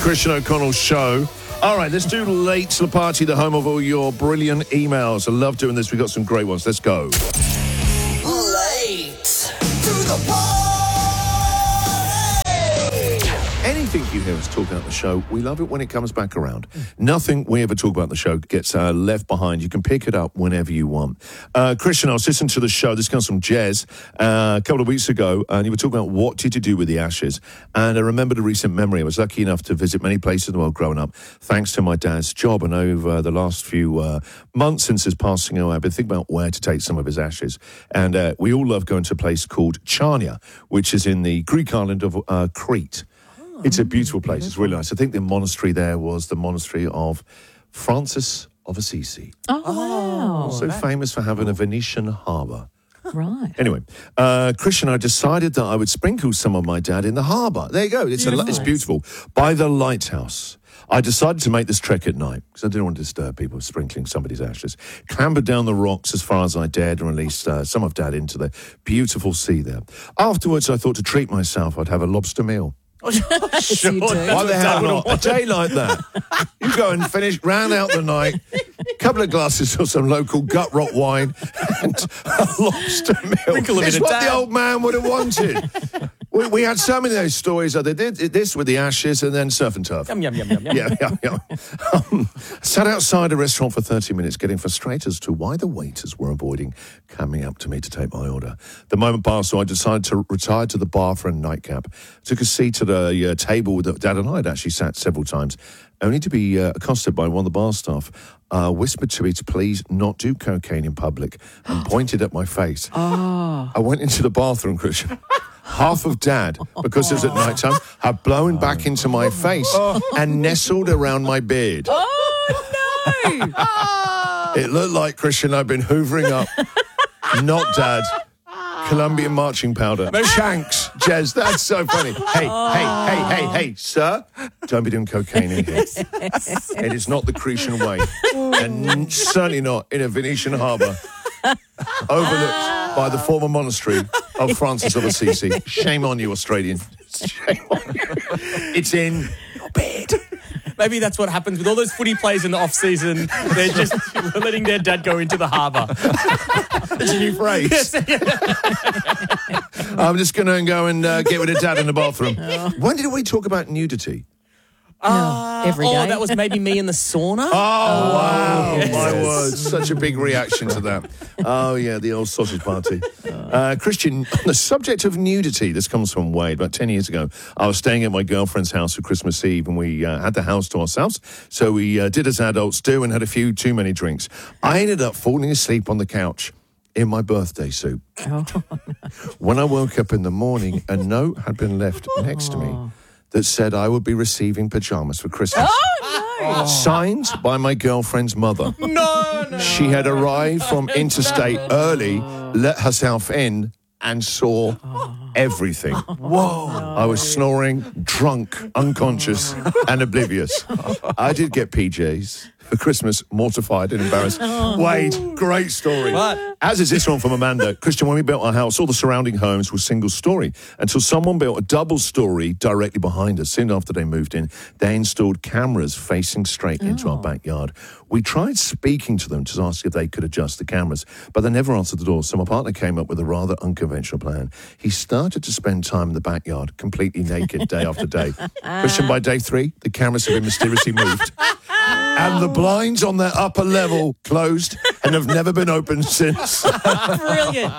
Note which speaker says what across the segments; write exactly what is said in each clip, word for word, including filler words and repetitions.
Speaker 1: Christian O'Connell Show. All right, let's do Late to the Party, the home of all your brilliant emails. I love doing this. We've got some great ones. Let's go.
Speaker 2: Late to the Party.
Speaker 1: Anything you hear us talk about the show, we love it when it comes back around. Nothing we ever talk about the show gets uh, left behind. You can pick it up whenever you want. Uh, Christian, I was listening to the show. This comes from Jez uh, a couple of weeks ago, and you were talking about what did you do with the ashes. And I remembered a recent memory. I was lucky enough to visit many places in the world growing up, thanks to my dad's job. And over the last few uh, months since his passing away, I've been thinking about where to take some of his ashes. And uh, we all love going to a place called Charnia, which is in the Greek island of uh, Crete. It's a beautiful place. It's really nice. I think the monastery there was the monastery of Francis of Assisi.
Speaker 3: Oh, wow.
Speaker 1: Also famous for having a Venetian harbour.
Speaker 3: Right.
Speaker 1: Anyway, uh, Christian, I decided that I would sprinkle some of my dad in the harbour. There you go. It's, a, it's beautiful. By the lighthouse. I decided to make this trek at night because I didn't want to disturb people sprinkling somebody's ashes. Clambered down the rocks as far as I dared and released uh, some of Dad into the beautiful sea there. Afterwards, I thought to treat myself, I'd have a lobster meal.
Speaker 3: Yes, you do.
Speaker 1: Why the hell not? A day like that. You go and finish, round out the night, a couple of glasses of some local gut rot wine and a lobster meal. It's what the old man would have wanted. We, we had so many of those stories. They did this with the ashes and then surf and turf.
Speaker 4: Yum, yum, yum, yum, yum.
Speaker 1: Yeah, yeah, yeah. Um, sat outside a restaurant for thirty minutes getting frustrated as to why the waiters were avoiding coming up to me to take my order. The moment passed, so I decided to retire to the bar for a nightcap. Took a seat at a uh, table that Dad and I had actually sat several times, only to be uh, accosted by one of the bar staff. Uh, whispered to me to please not do cocaine in public and pointed at my face.
Speaker 3: Oh.
Speaker 1: I went into the bathroom, Christian. Half of Dad, because it was at night time, had blown back into my face and nestled around my beard.
Speaker 3: Oh, no! Oh.
Speaker 1: It looked like, Christian, I'd been hoovering up, not Dad, Colombian marching powder. Shanks, Jez, that's so funny. Hey, hey, hey, hey, hey, sir, don't be doing cocaine in here. It is not the Cretan way, and certainly not in a Venetian harbour. Overlooked by the former monastery of Francis of Assisi. Shame on you, Australian. Shame on you. It's in your bed.
Speaker 4: Maybe that's what happens with all those footy players in the off-season. They're just letting their dad go into the harbour.
Speaker 1: That's a new phrase. Yes. I'm just going to go and uh, get with a dad in the bathroom. Oh. When did we talk about nudity?
Speaker 4: Uh,
Speaker 3: no, every day.
Speaker 4: Oh, that was maybe me in the sauna.
Speaker 1: Oh, oh wow.
Speaker 4: Yes.
Speaker 1: My word. Such a big reaction to that. Oh, yeah, the old sausage party. Uh, Christian, on the subject of nudity, this comes from Wade. About ten years ago, I was staying at my girlfriend's house for Christmas Eve, and we uh, had the house to ourselves. So we uh, did as adults do and had a few too many drinks. I ended up falling asleep on the couch in my birthday suit.
Speaker 3: Oh.
Speaker 1: When I woke up in the morning, a note had been left next to me that said I would be receiving pyjamas for Christmas.
Speaker 3: Oh, no!
Speaker 1: Signed by my girlfriend's mother.
Speaker 4: No, no.
Speaker 1: She had arrived from interstate early, let herself in, and saw everything. Whoa. I was snoring, drunk, unconscious, and oblivious. I did get P Js for Christmas, mortified and embarrassed. Wade, great story.
Speaker 4: What?
Speaker 1: As is this one from Amanda. Christian, when we built our house, all the surrounding homes were single story until someone built a double story directly behind us. Soon after they moved in, they installed cameras facing straight into
Speaker 3: oh.
Speaker 1: our backyard. We tried speaking to them to ask if they could adjust the cameras, but they never answered the door. So my partner came up with a rather unconventional plan. He started to spend time in the backyard, completely naked, day after day. Christian, by day three, the cameras have been mysteriously moved. And the blinds on their upper level closed and have never been opened since.
Speaker 3: Brilliant.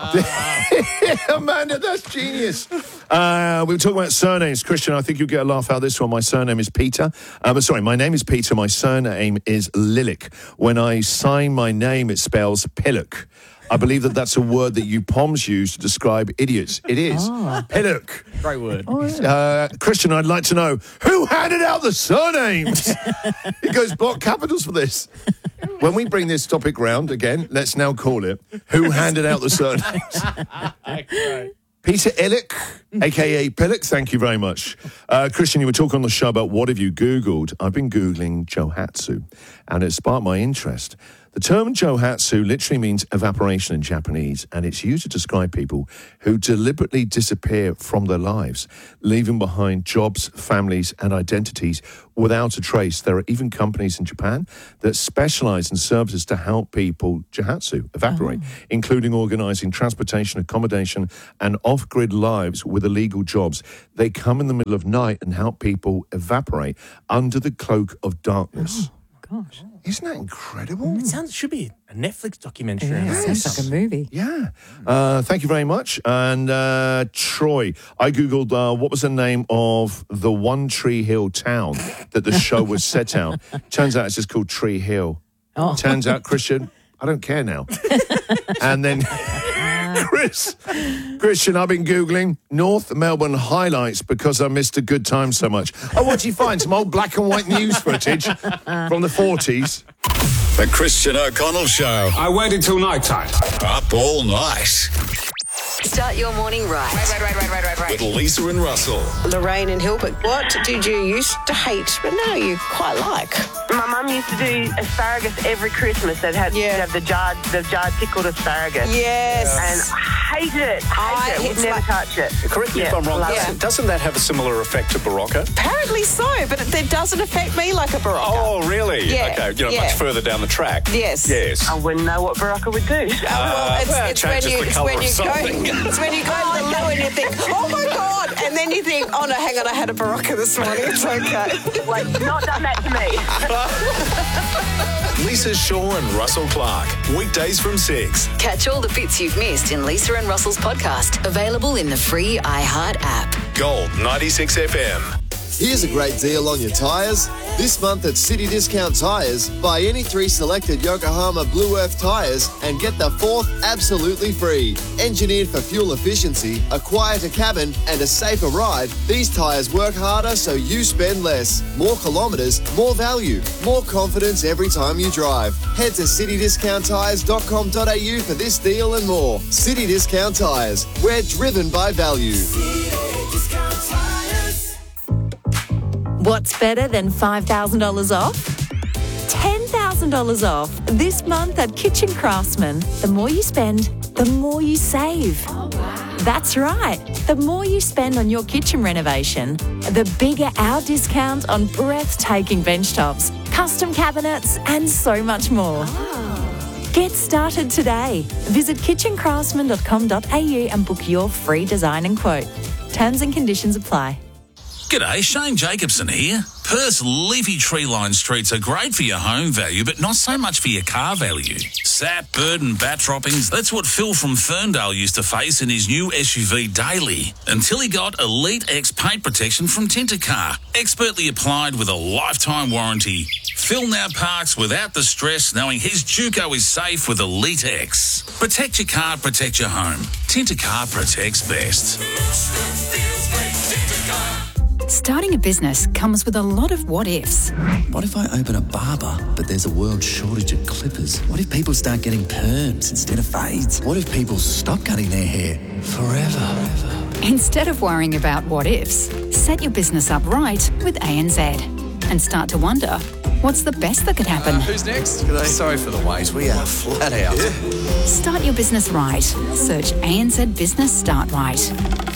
Speaker 1: Amanda, that's genius. Uh, we were talking about surnames. Christian, I think you'll get a laugh out of this one. My surname is Peter. Um, sorry, my name is Peter. My surname is Lilik. When I sign my name, it spells Pillock. I believe that that's a word that you Poms use to describe idiots. It is.
Speaker 3: Oh.
Speaker 1: Pillock.
Speaker 4: Great word.
Speaker 3: Oh, yeah.
Speaker 1: Uh, Christian, I'd like to know, who handed out the surnames? He goes, block capitals for this. When we bring this topic round again, let's now call it, who handed out the surnames?
Speaker 4: Okay.
Speaker 1: Peter Illick, a k a. Pillock, thank you very much. Uh, Christian, you were talking on the show about what have you Googled. I've been Googling Johatsu, and it sparked my interest. The term Johatsu literally means evaporation in Japanese, and it's used to describe people who deliberately disappear from their lives, leaving behind jobs, families, and identities without a trace. There are even companies in Japan that specialize in services to help people Johatsu, evaporate, oh. including organizing transportation, accommodation, and off-grid lives with illegal jobs. They come in the middle of night and help people evaporate under the cloak of darkness.
Speaker 3: Oh. Gosh.
Speaker 1: Isn't that incredible?
Speaker 4: It sounds should be a Netflix documentary.
Speaker 3: Yeah,
Speaker 1: Yes.
Speaker 3: sounds like a movie.
Speaker 1: Yeah. Uh, thank you very much. And uh, Troy, I Googled uh, what was the name of the One Tree Hill town that the show was set out. Turns out it's just called Tree Hill.
Speaker 3: Oh.
Speaker 1: Turns out, Christian, I don't care now. And then Chris, Christian, I've been Googling North Melbourne highlights because I missed a good time so much. Oh, what did you find? Some old black and white news footage from the forties.
Speaker 2: The Christian O'Connell Show.
Speaker 5: I waited till night time.
Speaker 2: Up all night.
Speaker 6: Start your morning right.
Speaker 7: Right, right, right, right, right, right.
Speaker 2: With Lisa and Russell.
Speaker 8: Lorraine and Hilbert. What did you used to hate, but now you quite like?
Speaker 7: My mum used to do asparagus every Christmas. They'd have,
Speaker 8: Yeah.
Speaker 7: they'd have the jarred, the jarred pickled asparagus.
Speaker 8: Yes.
Speaker 7: And I hated it.
Speaker 8: I-
Speaker 7: Hated it. Would
Speaker 8: it's
Speaker 7: never
Speaker 8: like-
Speaker 7: touch it.
Speaker 9: Correct me
Speaker 7: Yeah,
Speaker 9: if I'm wrong.
Speaker 7: love
Speaker 8: Yeah.
Speaker 7: it.
Speaker 9: Doesn't that have a similar effect to Barocca?
Speaker 8: Apparently so, but it, it doesn't affect me like a Barocca.
Speaker 9: Oh, really?
Speaker 8: Yeah,
Speaker 9: Okay, you know,
Speaker 8: yeah.
Speaker 9: much further down the track.
Speaker 8: Yes.
Speaker 9: Yes.
Speaker 7: I wouldn't know what Barocca would do.
Speaker 8: Oh, well, it's,
Speaker 9: well, it
Speaker 8: it's when
Speaker 9: changes
Speaker 8: you,
Speaker 9: the
Speaker 8: it's
Speaker 9: colour
Speaker 8: when
Speaker 9: of
Speaker 8: you go,
Speaker 9: something.
Speaker 8: it's when you go to the loo and you think, oh my God, and then you think, oh no, hang on, I had a Barocca this morning. It's okay.
Speaker 7: Like, not done that to me.
Speaker 2: Lisa Shaw and Russell Clark. Weekdays from six.
Speaker 6: Catch all the bits you've missed in Lisa and Russell's podcast, available in the free iHeart app.
Speaker 2: Gold ninety-six F M.
Speaker 10: Here's a great deal on your tyres. This month at City Discount Tyres, buy any three selected Yokohama Blue Earth tyres and get the fourth absolutely free. Engineered for fuel efficiency, a quieter cabin and a safer ride, these tyres work harder so you spend less. More kilometres, more value, more confidence every time you drive. Head to city discount tyres dot com dot a u for this deal and more. City Discount Tyres, we're driven by value.
Speaker 11: What's better than five thousand dollars off? ten thousand dollars off this month at Kitchen Craftsman. The more you spend, the more you save. Oh, wow. That's right. The more you spend on your kitchen renovation, the bigger our discount on breathtaking bench tops, custom cabinets, and so much more. Oh. Get started today. Visit kitchen craftsman dot com dot a u and book your free design and quote. Terms and conditions apply.
Speaker 12: G'day, Shane Jacobson here. Perth's leafy tree-lined streets are great for your home value, but not so much for your car value. Sap, bird and bat droppings, that's what Phil from Ferndale used to face in his new S U V Daily, until he got Elite X paint protection from Tintercar, expertly applied with a lifetime warranty. Phil now parks without the stress, knowing his Juco is safe with Elite X. Protect your car, protect your home. Tintercar protects best.
Speaker 13: Starting a business comes with a lot of what-ifs.
Speaker 14: What if I open a barber, but there's a world shortage of clippers? What if people start getting perms instead of fades? What if people stop cutting their hair forever?
Speaker 13: Instead of worrying about what-ifs, set your business up right with A N Z and start to wonder, what's the best that could happen?
Speaker 15: Uh, who's next? G'day. Sorry for the wait. We are flat out. Yeah.
Speaker 13: Start your business right. Search A N Z Business Start Right.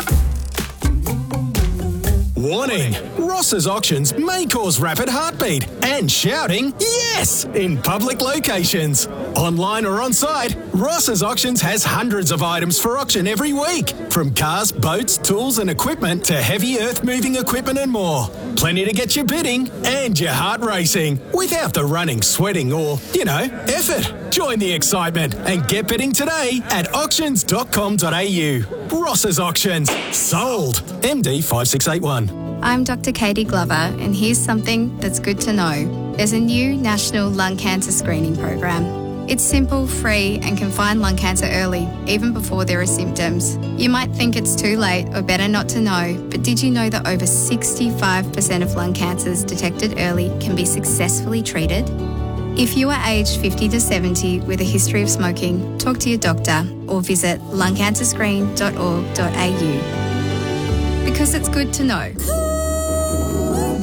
Speaker 16: Warning! Ross's auctions may cause rapid heartbeat and shouting yes in public locations. Online or on site, Ross's auctions has hundreds of items for auction every week, from cars, boats, tools and equipment to heavy earth-moving equipment and more. Plenty to get you bidding and your heart racing without the running, sweating or, you know, effort. Join the excitement and get bidding today at auctions dot com dot a u. Ross's Auctions. Sold. M D five six eight one.
Speaker 17: I'm Doctor Katie Glover, and here's something that's good to know. There's a new national lung cancer screening program. It's simple, free, and can find lung cancer early, even before there are symptoms. You might think it's too late or better not to know, but did you know that over sixty-five percent of lung cancers detected early can be successfully treated? If you are aged fifty to seventy with a history of smoking, talk to your doctor or visit lung cancer screen dot org dot a u. Because it's good to know.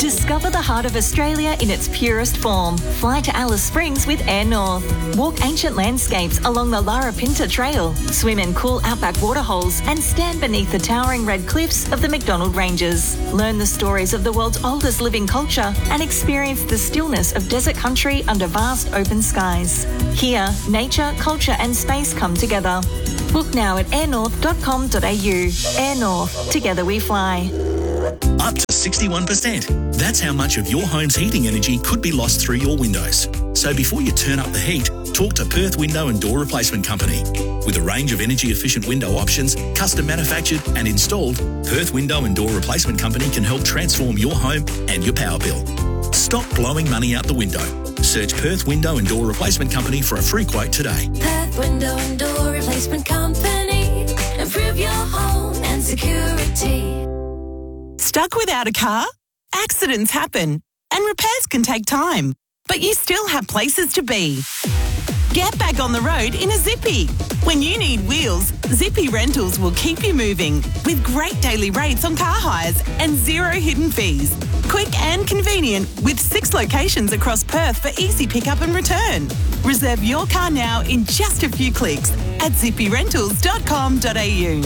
Speaker 11: Discover the heart of Australia in its purest form. Fly to Alice Springs with Air North. Walk ancient landscapes along the Larapinta Trail. Swim in cool outback waterholes and stand beneath the towering red cliffs of the McDonnell Ranges. Learn the stories of the world's oldest living culture and experience the stillness of desert country under vast open skies. Here, nature, culture and space come together. Book now at air north dot com dot a u. Air North. Together we fly.
Speaker 5: Up to sixty-one percent. That's how much of your home's heating energy could be lost through your windows. So before you turn up the heat, talk to Perth Window and Door Replacement Company. With a range of energy-efficient window options, custom manufactured and installed, Perth Window and Door Replacement Company can help transform your home and your power bill. Stop blowing money out the window. Search Perth Window and Door Replacement Company for a free quote today.
Speaker 18: Perth Window and Door Replacement Company. Improve your home and security.
Speaker 19: Stuck without a car? Accidents happen and repairs can take time, but you still have places to be. Get back on the road in a Zippy. When you need wheels, Zippy Rentals will keep you moving with great daily rates on car hires and zero hidden fees. Quick and convenient with six locations across Perth for easy pickup and return. Reserve your car now in just a few clicks at zippy rentals dot com dot a u.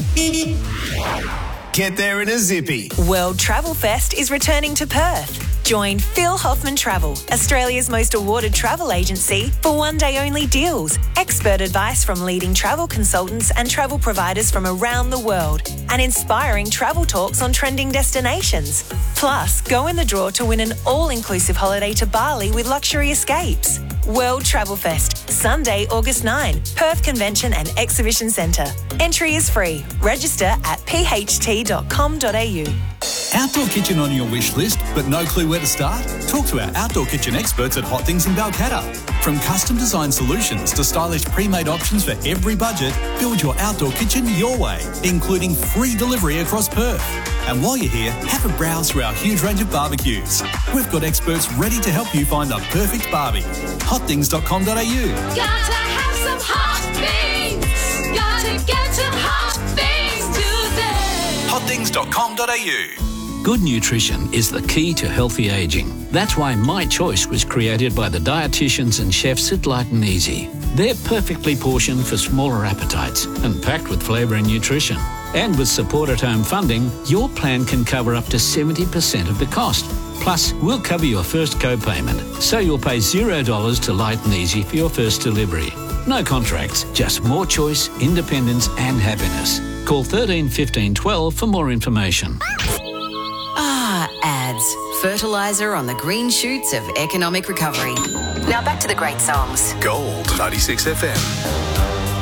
Speaker 20: Get there in a Zippy.
Speaker 21: World Travel Fest is returning to Perth. Join Phil Hoffman Travel, Australia's most awarded travel agency, for one-day-only deals, expert advice from leading travel consultants and travel providers from around the world, and inspiring travel talks on trending destinations. Plus, go in the draw to win an all-inclusive holiday to Bali with luxury escapes. World Travel Fest, Sunday, August ninth, Perth Convention and Exhibition Centre. Entry is free. Register at p h t dot com dot a u.
Speaker 22: Outdoor kitchen on your wish list, but no clue where to start? Talk to our outdoor kitchen experts at Hot Things in Balcatta. From custom design solutions to stylish pre-made options for every budget, build your outdoor kitchen your way, including free delivery across Perth. And while you're here, have a browse through our huge range of barbecues. We've got experts ready to help you find the perfect barbie. hot things dot com dot a u.
Speaker 18: Gotta have some hot things. Gotta get to hot things today.
Speaker 22: hot things dot com dot a u.
Speaker 23: Good nutrition is the key to healthy aging. That's why My Choice was created by the dietitians and chefs at Light and Easy. They're perfectly portioned for smaller appetites and packed with flavour and nutrition. And with support at home funding, your plan can cover up to seventy percent of the cost. Plus, we'll cover your first co-payment, so you'll pay zero dollars to Light and Easy for your first delivery. No contracts, just more choice, independence and happiness. Call thirteen fifteen twelve for more information.
Speaker 6: Ah, ads. Fertiliser on the green shoots of economic recovery. Now back to the great songs.
Speaker 2: Gold ninety-six F M.